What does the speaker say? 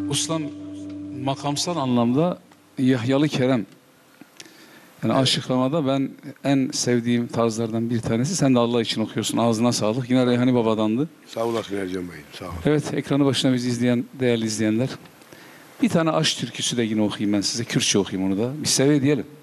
Ustam makamsal anlamda Yahyalı Kerem. Yani aşıklamada ben en sevdiğim tarzlardan bir tanesi. Sen de Allah için okuyorsun. Ağzına sağlık. Yine Reyhani Baba'dandı. Sağ olasın Ercan Bey. Sağ ol. Evet, ekranı başına bizi izleyen değerli izleyenler. Bir tane aşk türküsü de yine okuyayım ben size. Kürtçe okuyayım onu da. Bir seviye diyelim.